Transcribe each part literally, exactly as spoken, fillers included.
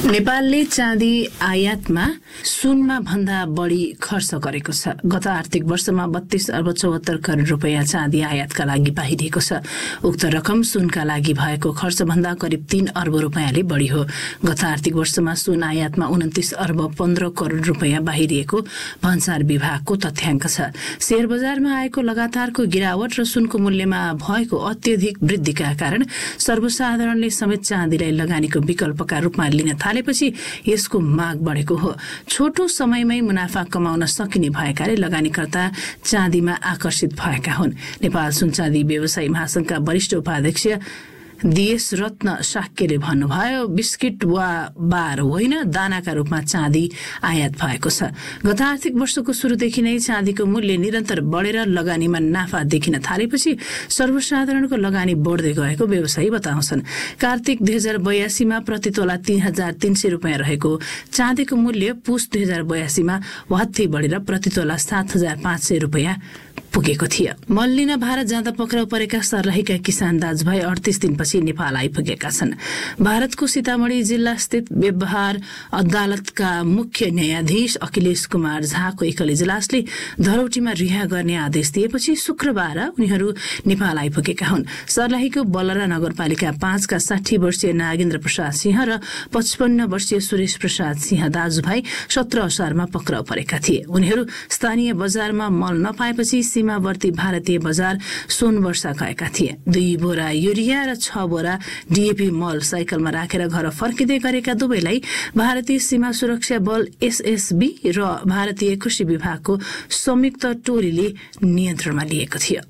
नेपालले चाँदी आयातमा सुनमा भन्दा बढी खर्च गरेको छ। गत आर्थिक वर्षमा बत्तीस अर्ब चौहत्तर करोड रुपियाँ चाँदी आयातका लागि बाहिरिएको छ। उक्त रकम सुनका लागि भएको खर्च भन्दा करिब तीन अर्ब रुपियाँले बढी हो। गत आर्थिक वर्षमा सुन आयातमा उन्तिस अर्ब पन्ध्र करोड रुपियाँ बाहिरिएको भन्सार विभागको तथ्याङ्क छ। शेयर बजारमा आएको लगातारको गिरावट र सुनको मूल्यमा भएको अत्यधिक वृद्धिका कारण सर्वसाधारणले समेत चाँदीलाई लगानीको विकल्पका रूपमा लिन थालेपछि यसको माग बढेको हो। छोटो समयमै मुनाफा कमाउन सकिने भएकाले लगानीकर्ता चाँदीमा आकर्षित भएका हुन्। नेपाल सुन चाँदी व्यवसायी महासंघका वरिष्ठ उपाध्यक्ष देश रत्न शाक्यले भन्नुभयो, बिस्किट वा बार होइन, दानाका रूपमा चाँदी आयात भएको छ। गत आर्थिक वर्षको सुरुदेखि नै चाँदीको मूल्य निरन्तर बढेर लगानीमा नाफा देखिन थालेपछि सर्वसाधारणको लगानी बढ्दै गएको व्यवसायी बताउँछन्। कार्तिक दुई हजार बयासीमा प्रति तोला तीन हजार तीन सय रुपियाँ रहेको चाँदीको मूल्य पुस दुई हजार बयासीमा वात्तै बढेर प्रति तोला सात हजार पाँच सय रुपियाँ पुगेको थियो। मल लिन भारत जाँदा पक्राउ परेका सर्लाहीका किसान दाजुभाइ अडतीस दिनपछि नेपाल आइपुगेका छन्। भारतको सीतामढ़ी जिल्ला स्थित व्यवहार अदालतका मुख्य न्यायाधीश अखिलेश कुमार झाको एकल इजलासले धरौटीमा रिहा गर्ने आदेश दिएपछि शुक्रबार उनीहरू नेपाल आइपुगेका हुन्। सर्लाहीको बलरा नगरपालिका पाँचका साठी वर्षीय नागेन्द्र प्रसाद सिंह र पचपन्न वर्षीय सुरेश प्रसाद सिंह दाजुभाइ सत्र असारमा पक्राउ परेका थिए। उनीहरू स्थानीय बजारमा मल नपाएपछि सीमावर्ती भारतीय बजार सोनवर्षा गएका थिए। दुई बोरा युरिया र छ बोरा डीएपी मल साइकलमा राखेर घर फर्किँदै गरेका दुवैलाई भारतीय सीमा सुरक्षा बल एसएसबी र भारतीय कृषि विभागको संयुक्त टोलीले नियन्त्रणमा लिएको थियो।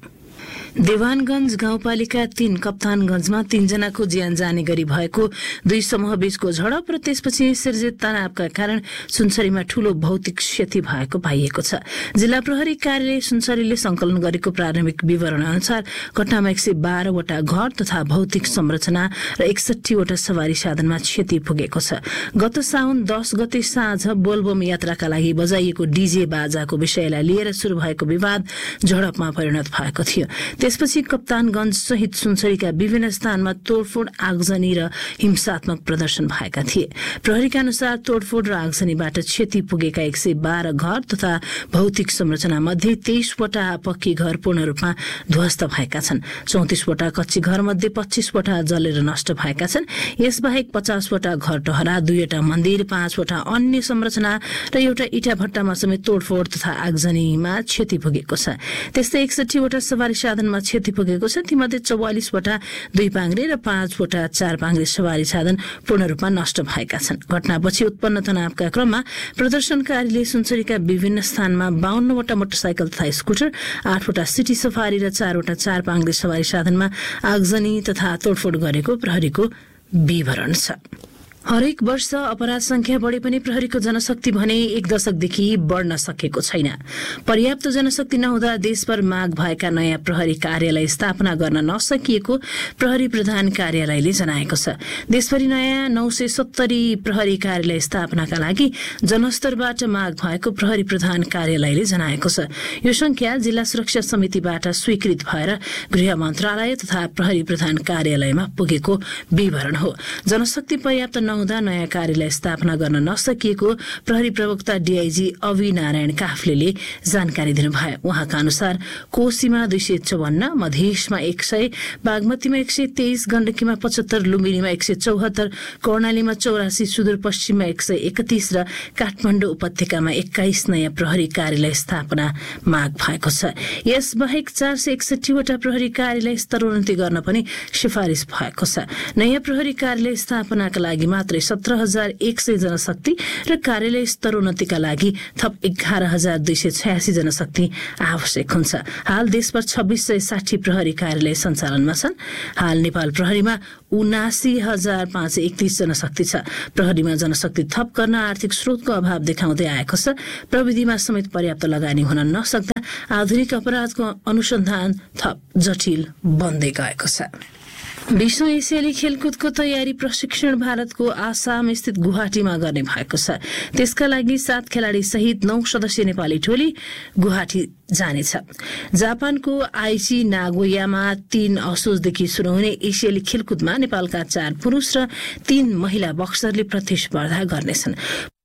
देवानगंज गाउँपालिका तीन कप्तानगंजमा तीनजनाको ज्यान जाने गरी भएको दुई समूह बीचको झडप र त्यसपछि सिर्जित तनावका कारण सुनसरीमा ठूलो भौतिक क्षति भएको पाइएको छ। जिल्ला प्रहरी कार्यालय सुनसरीले संकलन गरेको प्रारम्भिक विवरण अनुसार घटनामा एक सय बाह्रवटा घर तथा भौतिक संरचना र एकसठीवटा सवारी साधनमा क्षति पुगेको छ। गत साउन दस गते साँझ बोलबम यात्राका लागि बजाइएको डीजे बाजाको विषयलाई लिएर शुरू भएको विवाद झडपमा परिणत भएको थियो। त्यसपछि कप्तानगंज सहित सुनसरीका विभिन्न स्थानमा तोडफोड, आगजनी र हिंसात्मक प्रदर्शन भएका थिए। प्रहरीका अनुसार तोडफोड र आगजनीबाट क्षति पुगेका एक सय बाह्र घर तथा भौतिक संरचना मध्ये तेइसवटा पक्की घर पूर्ण रूपमा ध्वस्त भएका छन्। चौतिसवटा कच्ची घर मध्ये पच्चीसवटा जलेर नष्ट भएका छन्। यसबाहेक पचासवटा घर टहरा, दुईवटा मन्दिर, पाँचवटा अन्य संरचना र एउटा इटा भट्टामा समेत तोडफोड तथा आगजनीमा क्षति पुगेको छ। त्यस्तै एकसठीवटा सवारी साधनमा क्षति पुगेको छ। तीमध्ये चौवालिसवटा दुई पाङ्ग्रे र पाँचवटा चार पाङ्ग्रे सवारी साधन पूर्ण रूपमा नष्ट भएका छन्। घटनापछि उत्पन्न तनावका क्रममा प्रदर्शनकारीले सुनसरीका विभिन्न स्थानमा बाहन्नवटा मोटरसाइकल तथा स्कुटर, आठवटा सिटी सफारी र चारवटा चार पाङ्ग्रे सवारी साधनमा आगजनी तथा तोडफोड गरेको प्रहरीको विवरण छ। हरेक वर्ष अपराध संख्या बढे पनि प्रहरीको जनशक्ति भने एक दशकदेखि बढ्न सकेको छैन। पर्याप्त जनशक्ति नहुँदा देशभर माग भएका नयाँ प्रहरी कार्यालय स्थापना गर्न नसकिएको प्रहरी प्रधान कार्यालयले जनाएको छ। देशभरि नयाँ नौ सय सत्तरी प्रहरी कार्यालय स्थापनाका लागि जनस्तरबाट माग भएको प्रहरी प्रधान कार्यालयले जनाएको छ। यो संख्या जिल्ला सुरक्षा समितिबाट स्वीकृत भएर गृह मन्त्रालय तथा प्रहरी प्रधान कार्यालयमा पुगेको विवरण हो। जनशक्ति पर्याप्त नहुँदा नयाँ कार्यालय स्थापना गर्न नसकिएको प्रहरी प्रवक्ता डीआईजी अवि नारायण काफ्लेले जानकारी दिनुभयो। उहाँका अनुसार कोशीमा दुई सय चौवन्न, मधेसमा एक सय, बागमतीमा एक सय तेइस, गण्डकीमा पचहत्तर, लुम्बिनीमा एक सय चौहत्तर, कर्णालीमा चौरासी, सुदूरपश्चिममा एक सय एकतीस र काठमाडौँ उपत्यकामा एक्काइस नयाँ प्रहरी कार्यालय स्थापना माग भएको छ। यसबाहेक चार सय एकसठीवटा प्रहरी कार्यालय स्तरोन्नति गर्न पनि सिफारिस भएको छ। नयाँ प्रहरी कार्यालय स्थापनाका लागि मात्रै सत्र हजार एक सय जनशक्ति र कार्यालय स्तरोन्नतिका लागि थप एघार हजार दुई सय छयासी जनशक्ति आवश्यक हुन्छ। हाल देशभर छब्बीस सय साठी प्रहरी कार्यालय सञ्चालनमा छन्। हाल नेपाल प्रहरीमा उनासी हजार पाँच सय एकतीस जनशक्ति छ। प्रहरीमा जनशक्ति थप गर्न आर्थिक स्रोतको अभाव देखाउँदै आएको छ। प्रविधिमा समेत पर्याप्त लगानी हुन नसक्दा आधुनिक अपराधको अनुसन्धान थप जटिल बन्दै गएको छ। विश्व एसियाली खेलकुदको तयारी प्रशिक्षण भारतको आसाम स्थित गुवाहाटीमा गर्ने भएको छ। त्यसका लागि सात खेलाडी सहित नौ सदस्यीय नेपाली टोली गुवाहाटी जानेछ। जापानको आइची नागोयामा तीन असोजदेखि शुरू हुने एसियाली खेलकुदमा नेपालका चार पुरूष र तीन महिला बक्सरले प्रतिस्पर्धा गर्नेछन्।